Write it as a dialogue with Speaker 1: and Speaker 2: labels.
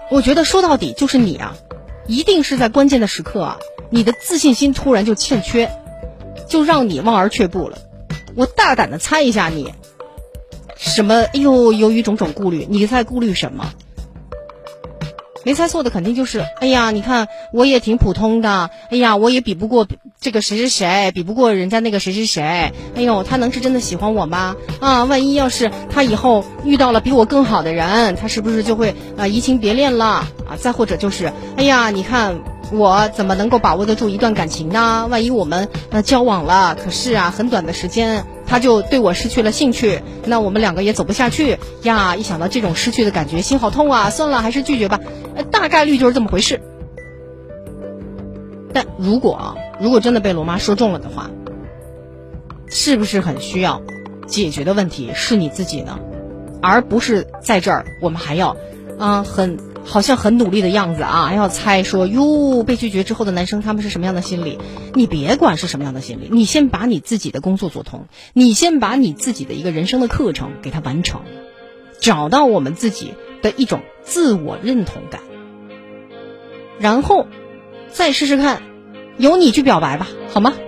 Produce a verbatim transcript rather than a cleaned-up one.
Speaker 1: 我觉得说到底就是你啊，一定是在关键的时刻啊，你的自信心突然就欠缺，就让你望而却步了。我大胆的猜一下你什么，哎呦，由于种种顾虑，你在顾虑什么？没猜错的肯定就是，哎呀，你看我也挺普通的，哎呀，我也比不过这个谁谁谁，比不过人家那个谁谁谁，哎呦，他能是真的喜欢我吗？啊，万一要是他以后遇到了比我更好的人，他是不是就会啊移情别恋了啊？再或者就是，哎呀，你看我怎么能够把握得住一段感情呢？万一我们呃交往了，可是啊很短的时间他就对我失去了兴趣，那我们两个也走不下去呀！一想到这种失去的感觉，心好痛啊！算了，还是拒绝吧。呃，大概率就是这么回事。但如果如果真的被罗妈说中了的话，是不是很需要解决的问题是你自己呢？而不是在这儿我们还要啊、呃、很好像很努力的样子啊，还要猜说哟被拒绝之后的男生他们是什么样的心理。你别管是什么样的心理，你先把你自己的工作做通，你先把你自己的一个人生的课程给它完成，找到我们自己的一种自我认同感，然后再试试看由你去表白吧，好吗？